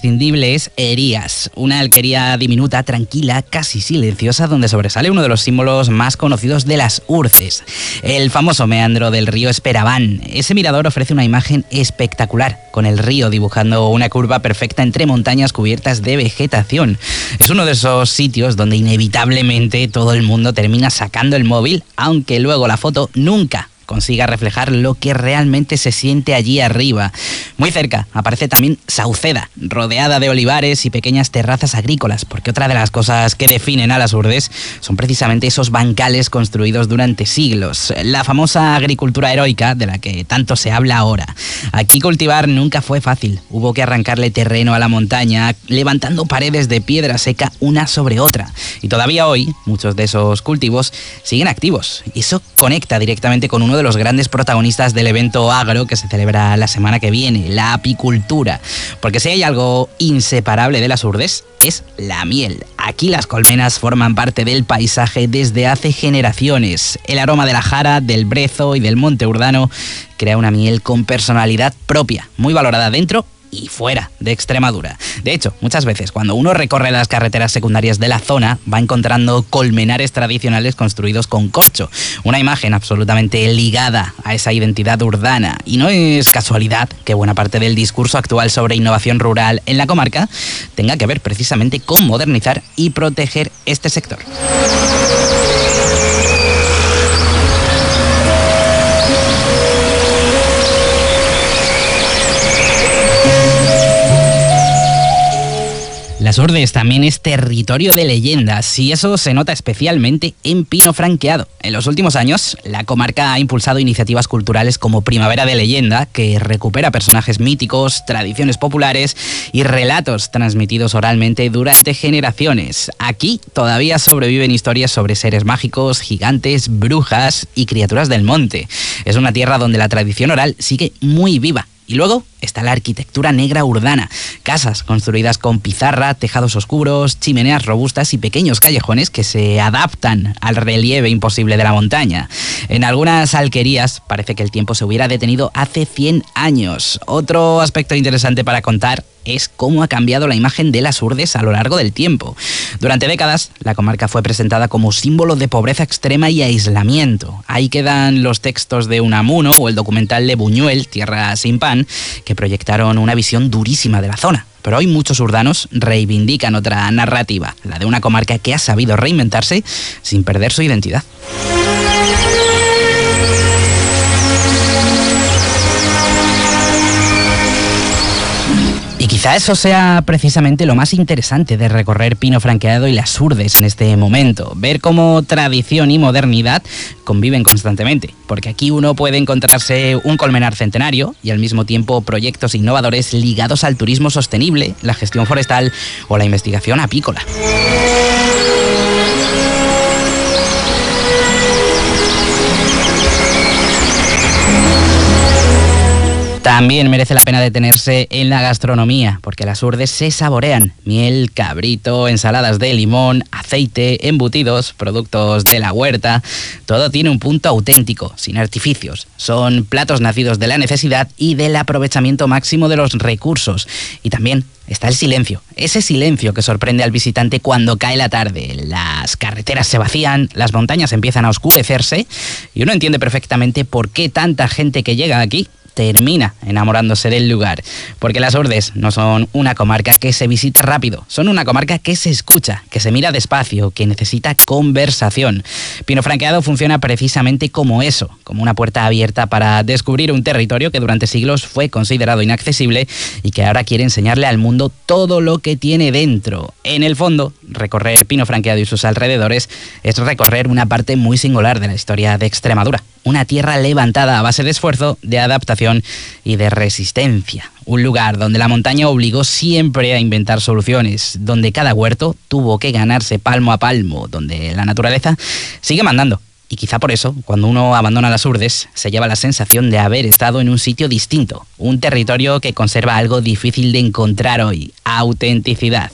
imprescindible es Erías, una alquería diminuta, tranquila, casi silenciosa, donde sobresale uno de los símbolos más conocidos de las Urces, el famoso meandro del río Esperabán. Ese mirador ofrece una imagen espectacular, con el río dibujando una curva perfecta entre montañas cubiertas de vegetación. Es uno de esos sitios donde inevitablemente todo el mundo termina sacando el móvil, aunque luego la foto nunca consiga reflejar lo que realmente se siente allí arriba. Muy cerca aparece también Sauceda, rodeada de olivares y pequeñas terrazas agrícolas, porque otra de las cosas que definen a las Urdes son precisamente esos bancales construidos durante siglos, la famosa agricultura heroica de la que tanto se habla ahora. Aquí cultivar nunca fue fácil, hubo que arrancarle terreno a la montaña, levantando paredes de piedra seca una sobre otra, y todavía hoy muchos de esos cultivos siguen activos, y eso conecta directamente con uno de los grandes protagonistas del evento agro que se celebra la semana que viene, la apicultura. Porque si hay algo inseparable de las Urdes, es la miel. Aquí las colmenas forman parte del paisaje desde hace generaciones. El aroma de la jara, del brezo y del monte urdano crea una miel con personalidad propia, muy valorada dentro y fuera de Extremadura. De hecho, muchas veces cuando uno recorre las carreteras secundarias de la zona, va encontrando colmenares tradicionales construidos con corcho, una imagen absolutamente ligada a esa identidad urdana. Y no es casualidad que buena parte del discurso actual sobre innovación rural en la comarca tenga que ver precisamente con modernizar y proteger este sector. Las Urdes también es territorio de leyendas y eso se nota especialmente en Pino Franqueado. En los últimos años, la comarca ha impulsado iniciativas culturales como Primavera de Leyenda, que recupera personajes míticos, tradiciones populares y relatos transmitidos oralmente durante generaciones. Aquí todavía sobreviven historias sobre seres mágicos, gigantes, brujas y criaturas del monte. Es una tierra donde la tradición oral sigue muy viva. Y luego está la arquitectura negra urdana, casas construidas con pizarra, tejados oscuros, chimeneas robustas y pequeños callejones que se adaptan al relieve imposible de la montaña. En algunas alquerías parece que el tiempo se hubiera detenido hace 100 años. Otro aspecto interesante para contar es cómo ha cambiado la imagen de las Urdes a lo largo del tiempo. Durante décadas, la comarca fue presentada como símbolo de pobreza extrema y aislamiento. Ahí quedan los textos de Unamuno o el documental de Buñuel, Tierra sin pan, que proyectaron una visión durísima de la zona. Pero hoy muchos urdanos reivindican otra narrativa, la de una comarca que ha sabido reinventarse sin perder su identidad. Y quizá eso sea precisamente lo más interesante de recorrer Pino Franqueado y las Urdes en este momento, ver cómo tradición y modernidad conviven constantemente, porque aquí uno puede encontrarse un colmenar centenario y al mismo tiempo proyectos innovadores ligados al turismo sostenible, la gestión forestal o la investigación apícola. También merece la pena detenerse en la gastronomía, porque las Urdes se saborean. Miel, cabrito, ensaladas de limón, aceite, embutidos, productos de la huerta. Todo tiene un punto auténtico, sin artificios. Son platos nacidos de la necesidad y del aprovechamiento máximo de los recursos. Y también está el silencio, ese silencio que sorprende al visitante cuando cae la tarde. Las carreteras se vacían, las montañas empiezan a oscurecerse y uno entiende perfectamente por qué tanta gente que llega aquí termina enamorándose del lugar, porque las Urdes no son una comarca que se visita rápido, son una comarca que se escucha, que se mira despacio, que necesita conversación. Pino Franqueado funciona precisamente como eso, como una puerta abierta para descubrir un territorio que durante siglos fue considerado inaccesible y que ahora quiere enseñarle al mundo todo lo que tiene dentro. En el fondo, recorrer Pino Franqueado y sus alrededores es recorrer una parte muy singular de la historia de Extremadura. Una tierra levantada a base de esfuerzo, de adaptación y de resistencia. Un lugar donde la montaña obligó siempre a inventar soluciones, donde cada huerto tuvo que ganarse palmo a palmo, donde la naturaleza sigue mandando. Y quizá por eso, cuando uno abandona las Urdes, se lleva la sensación de haber estado en un sitio distinto, un territorio que conserva algo difícil de encontrar hoy: autenticidad.